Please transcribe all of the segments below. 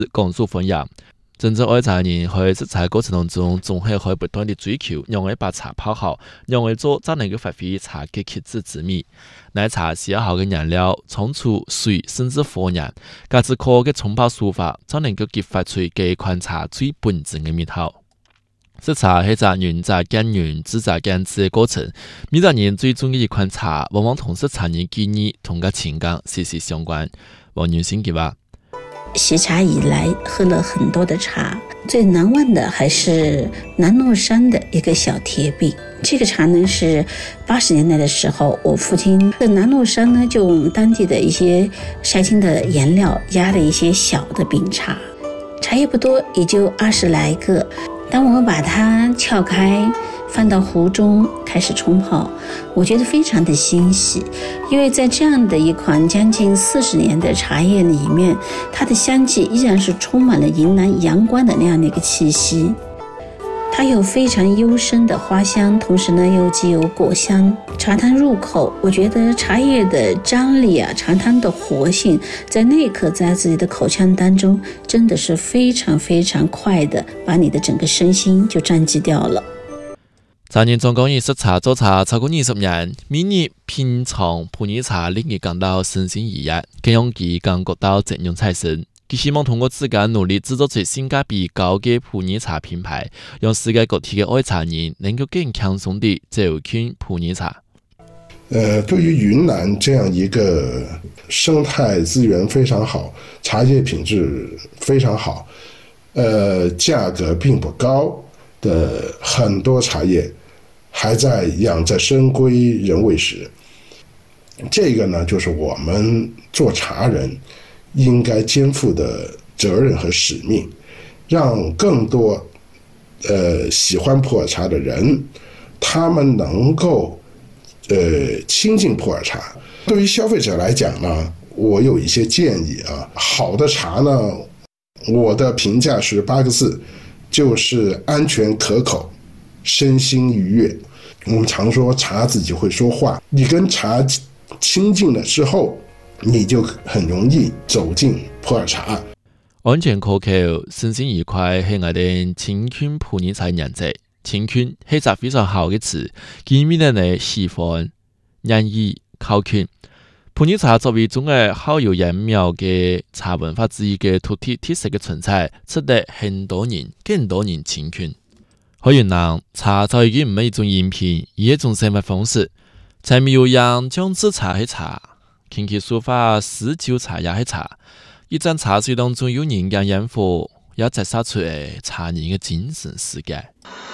讲述分享。真正爱茶人喺食茶过程当中，总系可以不断地追求，让佢把茶泡好，让佢做才能够发挥茶嘅极致之美。奶茶需要好嘅颜料、冲煮、水甚至火燃，加之科嘅冲泡手法，才能够激发出嘅款茶最本质嘅味道。食茶係一人在耕耘、自在耕织嘅過程。每個人最中意一款茶，往往同食茶人記憶同個情感息息相關。王女士嘅話。 习茶以来喝了很多的茶，最难忘的还是南麓山的一个小铁饼。这个茶呢是80年代的时候，我父亲在南麓山呢就用当地的一些晒青的颜料压了一些小的饼茶，茶叶不多，也就20来个。当我们把它撬开，放到壶中开始冲泡，我觉得非常的欣喜，因为在这样的一款将近40年的茶叶里面，它的香气依然是充满了迎来阳光的那样的一个气息。它有非常幽深的花香，同时呢又既有果香。茶汤入口，我觉得茶叶的张力啊，茶汤的活性，在那一刻在自己的口腔当中，真的是非常非常快的，把你的整个身心就占据掉了。 茶人总共以食茶做茶超過20年，每日品嘗普洱茶令佢感到身心愉悅，更讓佢感覺到正用產生。佢希望通過自家努力製作出性價比高嘅普洱茶品牌，讓世界各地嘅愛茶人能夠更輕鬆地走進普洱茶。 对於雲南這樣一個生態資源非常好，茶葉品質非常好，價格並不高的很多茶葉，還在養着生歸人未食。這個呢，就是我們做茶人應該肩負的責任和使命，讓更多喜歡普洱茶的人，他們能夠親近普洱茶。對於消費者來講呢，我有一些建議啊。好的茶呢，我的評價是8個字，就是安全可口，身心愉悅。我們常說茶自己會說話，你跟茶親近了之後，你就很容易走進普洱茶。 安全可口、身心愉快係我哋青訓普洱茶原則。青訓係一個非常好嘅詞，見面嘅人喜歡、願意、靠近。普洱茶作為中國好有樣貌嘅茶文化之一嘅獨特色嘅存在，值得更多人青訓。喺雲南，茶就已經唔係一種飲品，而係一種生活方式。柴米油鹽醬汁茶係茶，琴棋書法詩酒茶也係茶。一盞茶水當中有人間煙火，也折射出茶人嘅精神世界。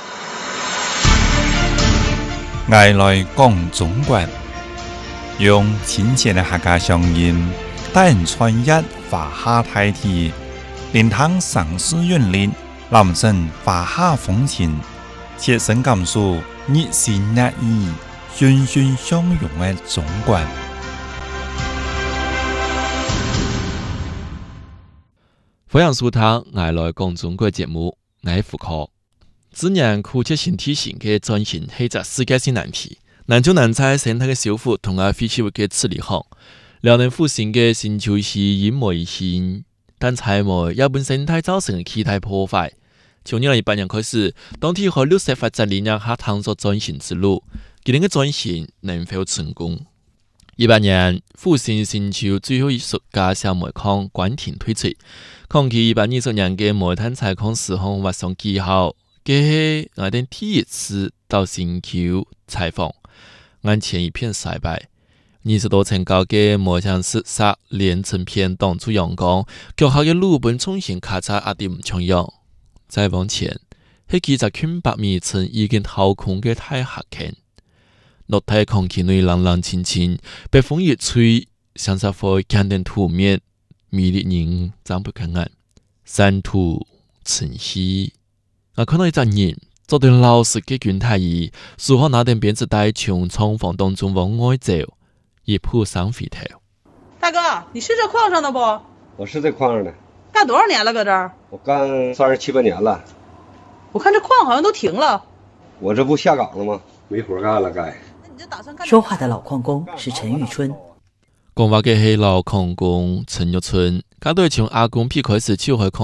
愛來講中國，用親切的客家聲音，帶人穿越華夏大地，聆聽城市韻律，臨陣華夏風情，切身感受熱情熱意、欣欣相融的中國。 歡迎收聽《愛來講中國》節目，我係傅科。自然酷切性體型嘅轉型係一個世界性難題，難就難在生態嘅修復同埋廢棄物嘅處理好。遼寧復興嘅新潮是因為性，但柴煤也本生態造成極大破壞。從2018年開始，當地喺綠色發展理念下探索轉型之路，今年嘅轉型能否成功？18年，復興新潮最後一屬家小煤礦關停推出，抗期120年嘅煤炭採礦時空畫上記號。這是我哋第一次到新潮採訪，眼前一片曬白，20多層高嘅煤炭石沙連成片擋住陽光，腳下嘅路本重新咔嚓壓得唔重樣。再往前，係幾隻圈百米層已經掏空嘅大峽坑，落太空氣內冷冷清清，被風一吹，像是會乾定土面，迷離人張不開眼，山土晨曦。我看到一隻人做對老實嘅軍太醫，舒服拿點鞭子帶從廠房當中往外走，一撲上飛頭。 大哥，你是這礦上的不？ 我是這礦上的。 幹多少年了？搁這兒？ 我幹37、8年了。 我看這礦好像都停了。 我這不下崗了嗎？沒活幹了該。 說話的老礦工是陳玉春。 講話嘅係老礦工陳玉春，佢對從阿公皮開始就會礦